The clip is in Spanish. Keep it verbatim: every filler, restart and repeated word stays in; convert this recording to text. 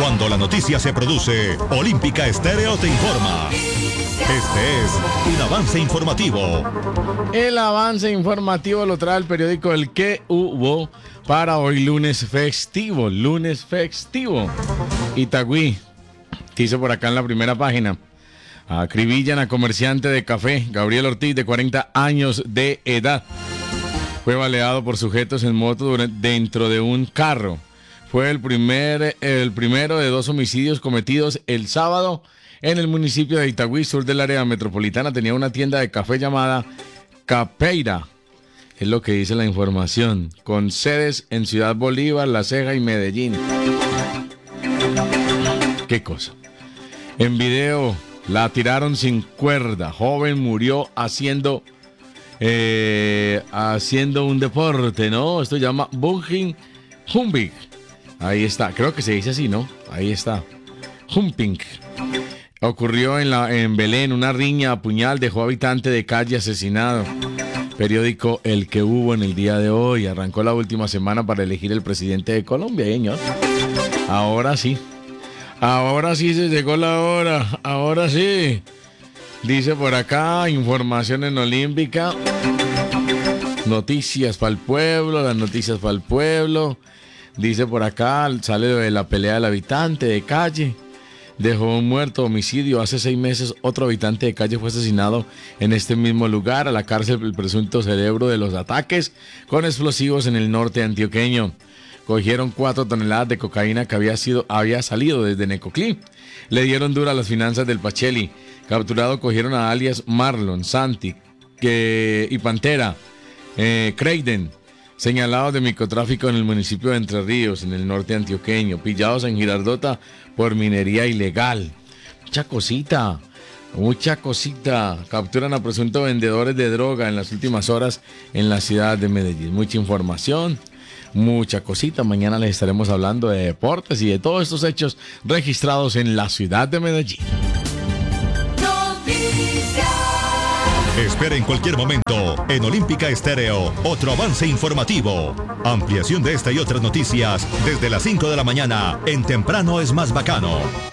Cuando la noticia se produce, Olímpica Estéreo te informa. Este es un avance informativo. El avance informativo lo trae el periódico El Que Hubo para hoy lunes festivo, lunes festivo. Itagüí, dice por acá en la primera página, acribillan a comerciante de café, Gabriel Ortiz, de cuarenta años de edad. Fue baleado por sujetos en moto durante, dentro de un carro. Fue el, primer, el primero de dos homicidios cometidos el sábado en el municipio de Itagüí, sur del área metropolitana. Tenía una tienda de café llamada Capeira, es lo que dice la información, con sedes en Ciudad Bolívar, La Ceja y Medellín. ¿Qué cosa? En video, la tiraron sin cuerda. Joven murió haciendo, eh, haciendo un deporte, ¿no? Esto se llama bungee jumping. Ahí está, creo que se dice así, ¿no? Ahí está. Jumping. Ocurrió en, la, en Belén, una riña a puñal dejó habitante de calle asesinado. Periódico El Que Hubo en el día de hoy. Arrancó la última semana para elegir el presidente de Colombia, señor. Ahora sí. Ahora sí se llegó la hora. Ahora sí. Dice por acá, información en Olímpica. Noticias para el pueblo, las noticias para el pueblo. Dice por acá, sale de la pelea del habitante de calle. Dejó un muerto, homicidio. Hace seis meses otro habitante de calle fue asesinado en este mismo lugar. A la cárcel el presunto cerebro de los ataques con explosivos en el norte antioqueño. Cogieron cuatro toneladas de cocaína que había, sido, había salido desde Necoclí. Le dieron dura a las finanzas del Pacheli. Capturado cogieron a alias Marlon, Santi que, y Pantera, eh, Creiden, señalados de microtráfico en el municipio de Entre Ríos, en el norte antioqueño, pillados en Girardota por minería ilegal. Mucha cosita, mucha cosita. Capturan a presuntos vendedores de droga en las últimas horas en la ciudad de Medellín. Mucha información, mucha cosita. Mañana les estaremos hablando de deportes y de todos estos hechos registrados en la ciudad de Medellín. Espera en cualquier momento en Olímpica Estéreo otro avance informativo. Ampliación de esta y otras noticias desde las cinco de la mañana en Temprano es más bacano.